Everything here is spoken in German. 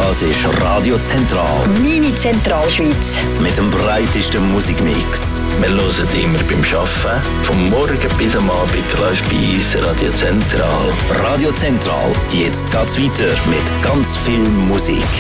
Das ist Radio Zentral. Meine Zentralschweiz. Mit dem breitesten Musikmix. Wir hören immer beim Arbeiten. Vom Morgen bis am Abend läuft bei uns Radio Zentral. Radio Zentral. Jetzt geht's weiter mit ganz viel Musik.